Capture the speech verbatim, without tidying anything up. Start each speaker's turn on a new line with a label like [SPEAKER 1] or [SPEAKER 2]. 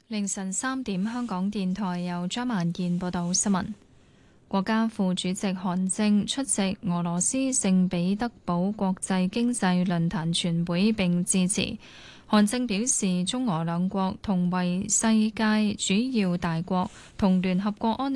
[SPEAKER 1] 凌晨三點，香港電台由張萬健報道新聞。國家副主席韓正出席俄羅斯聖彼得堡國際經濟論壇全會並致辭。韓正表示，中俄兩國同為世界主要大國，同聯合國安理